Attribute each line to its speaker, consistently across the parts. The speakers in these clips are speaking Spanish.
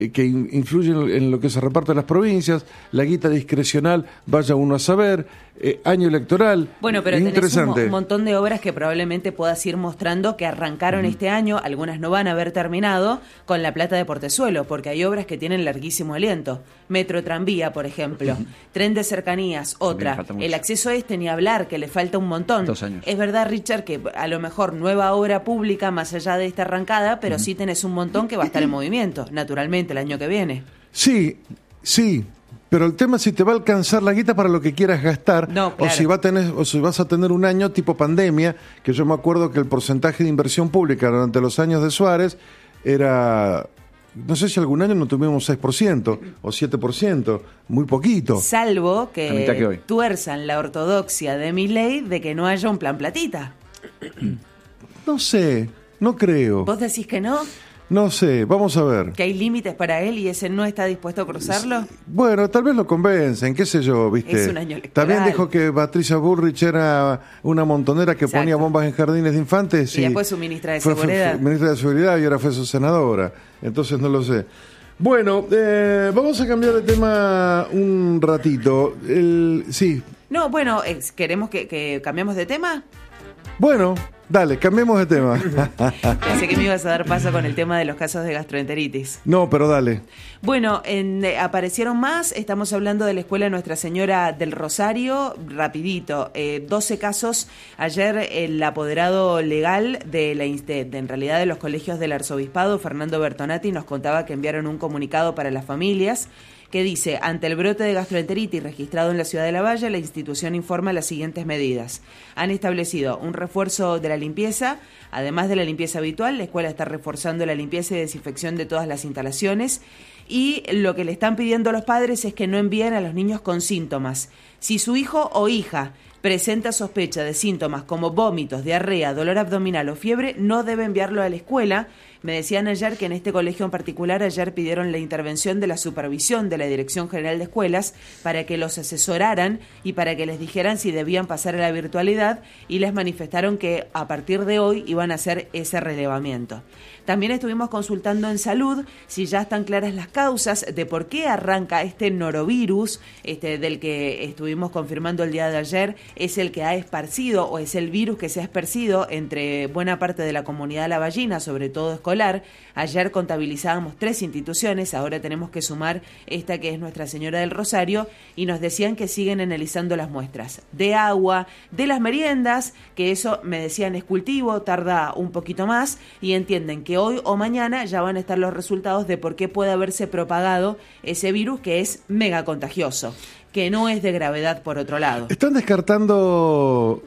Speaker 1: que influyen en lo que se reparte en las provincias, la guita discrecional, vaya uno a saber, año electoral.
Speaker 2: Bueno, pero tenés
Speaker 1: interesante.
Speaker 2: un montón de obras que probablemente puedas ir mostrando que arrancaron este año, algunas no van a haber terminado, con la plata de Portezuelo, porque hay obras que tienen larguísimo aliento. Metro Tranvía, por ejemplo, Tren de Cercanías, otra. El acceso ni hablar, que le falta un montón.
Speaker 3: 2 años.
Speaker 2: Es verdad, Richard, que a lo mejor nueva obra pública, más allá de esta arrancada, pero sí tenés un montón que va a estar en movimiento, naturalmente, el año que viene.
Speaker 1: Sí, pero el tema es si te va a alcanzar la guita para lo que quieras gastar,
Speaker 2: no, claro.
Speaker 1: o si vas a tener un año tipo pandemia, que yo me acuerdo que el porcentaje de inversión pública durante los años de Suárez era, no sé si algún año no tuvimos 6% o 7%, muy poquito.
Speaker 2: Salvo que
Speaker 3: hoy.
Speaker 2: tuerzan la ortodoxia de Milei de que no haya un plan platita.
Speaker 1: No sé, no creo.
Speaker 2: ¿Vos decís que no?
Speaker 1: No sé, vamos a ver.
Speaker 2: ¿Que hay límites para él y ese no está dispuesto a cruzarlo?
Speaker 1: Bueno, tal vez lo convencen, qué sé yo, ¿viste?
Speaker 2: Es un año electoral.
Speaker 1: También dijo que Patricia Bullrich era una montonera que ponía bombas en jardines de infantes.
Speaker 2: Y después su ministra de
Speaker 1: fue
Speaker 2: Seguridad.
Speaker 1: Ministra de Seguridad y ahora fue su senadora. Entonces no lo sé. Bueno, vamos a cambiar de tema un ratito. Sí.
Speaker 2: No, bueno, ¿queremos que cambiemos de tema?
Speaker 1: Bueno, dale, cambiemos de tema.
Speaker 2: Pensé que me ibas a dar paso con el tema de los casos de gastroenteritis.
Speaker 1: No, pero dale.
Speaker 2: Bueno, aparecieron más, estamos hablando de la Escuela Nuestra Señora del Rosario, rapidito, 12 casos. Ayer el apoderado legal en realidad de los colegios del Arzobispado, Fernando Bertonati, nos contaba que enviaron un comunicado para las familias que dice: ante el brote de gastroenteritis registrado en la ciudad de La Valle, la institución informa las siguientes medidas. Han establecido un refuerzo de la limpieza. Además de la limpieza habitual, la escuela está reforzando la limpieza y desinfección de todas las instalaciones. Y lo que le están pidiendo a los padres es que no envíen a los niños con síntomas. Si su hijo o hija presenta sospecha de síntomas como vómitos, diarrea, dolor abdominal o fiebre, no debe enviarlo a la escuela. Me decían ayer que en este colegio en particular ayer pidieron la intervención de la supervisión de la Dirección General de Escuelas para que los asesoraran y para que les dijeran si debían pasar a la virtualidad, y les manifestaron que a partir de hoy iban a hacer ese relevamiento. También estuvimos consultando en salud si ya están claras las causas de por qué arranca este norovirus, del que estuvimos confirmando el día de ayer, es el que ha esparcido o es el virus que se ha esparcido entre buena parte de la comunidad lavallina, sobre todo escolar. Ayer contabilizábamos 3 instituciones, ahora tenemos que sumar esta que es Nuestra Señora del Rosario, y nos decían que siguen analizando las muestras de agua, de las meriendas, que eso me decían es cultivo, tarda un poquito más, y entienden que hoy o mañana ya van a estar los resultados de por qué puede haberse propagado ese virus que es mega contagioso, que no es de gravedad por otro lado.
Speaker 1: Están descartando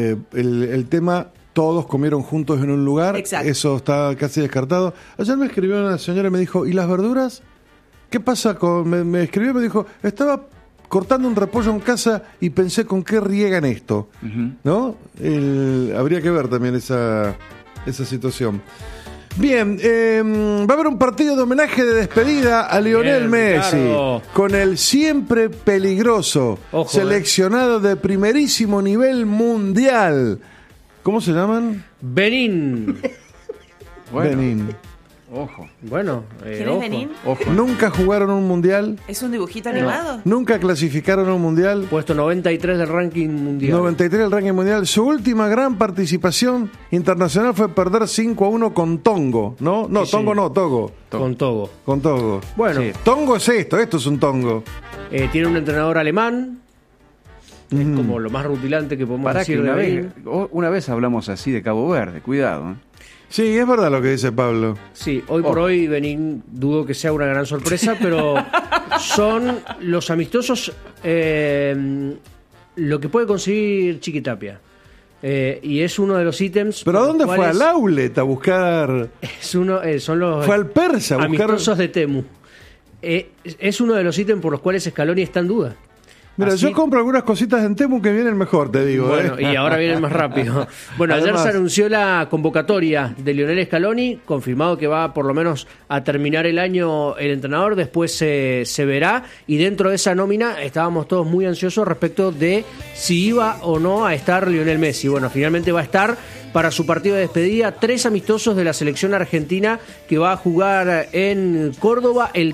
Speaker 1: el tema todos comieron juntos en un lugar.
Speaker 2: Exacto.
Speaker 1: Eso está casi descartado. Ayer me escribió una señora y me dijo, ¿y las verduras? ¿Qué pasa con...? Me escribió y me dijo, estaba cortando un repollo en casa y pensé con qué riegan esto. ¿No? Habría que ver también esa situación. Bien, va a haber un partido de homenaje de despedida a Lionel Messi,
Speaker 4: Ricardo,
Speaker 1: con el siempre peligroso seleccionado de primerísimo nivel mundial. ¿Cómo se llaman?
Speaker 4: Benín.
Speaker 3: Bueno.
Speaker 1: Benín.
Speaker 3: Ojo.
Speaker 4: Bueno,
Speaker 2: ¿Quién es Benín?
Speaker 3: Ojo.
Speaker 1: Nunca jugaron un mundial,
Speaker 2: ¿Es un dibujito animado?
Speaker 1: nunca clasificaron a un mundial.
Speaker 4: puesto 93 del ranking mundial.
Speaker 1: 93 del ranking mundial. Su última gran participación internacional fue perder 5-1 con Tongo, ¿no? No,
Speaker 4: Sí,
Speaker 1: Tongo
Speaker 4: sí.
Speaker 1: no, Togo.
Speaker 4: Con Togo.
Speaker 1: Con Togo.
Speaker 4: Bueno,
Speaker 3: Sí.
Speaker 1: Tongo es esto es un Tongo.
Speaker 4: tiene un entrenador alemán. Es como lo más rutilante que podemos
Speaker 3: Para
Speaker 4: decir
Speaker 3: que
Speaker 4: de
Speaker 3: una
Speaker 4: Benín.
Speaker 3: una vez hablamos así de Cabo Verde, cuidado. ¿Eh?
Speaker 1: Sí, es verdad lo que dice Pablo.
Speaker 4: Sí, hoy por hoy Benín dudo que sea una gran sorpresa, pero son los amistosos lo que puede conseguir Chiquitapia. Y es uno de los ítems.
Speaker 1: ¿Pero a
Speaker 4: por
Speaker 1: dónde
Speaker 4: los
Speaker 1: fue?
Speaker 4: cuales
Speaker 1: ¿Al outlet a buscar?
Speaker 4: son los
Speaker 1: Fue al Persa a buscar.
Speaker 4: amistosos de Temu. Es uno de los ítems por los cuales Scaloni está en duda.
Speaker 1: Mira,
Speaker 4: Así-
Speaker 1: yo compro algunas cositas en Temu que vienen mejor, te digo.
Speaker 4: Bueno, y ahora vienen más rápido. Bueno,
Speaker 1: Además,
Speaker 4: ayer se anunció la convocatoria de Lionel Scaloni, confirmado que va por lo menos a terminar el año el entrenador, después se verá, y dentro de esa nómina estábamos todos muy ansiosos respecto de si iba o no a estar Lionel Messi. Bueno, finalmente va a estar, para su partido de despedida, 3 amistosos de la selección argentina que va a jugar en Córdoba el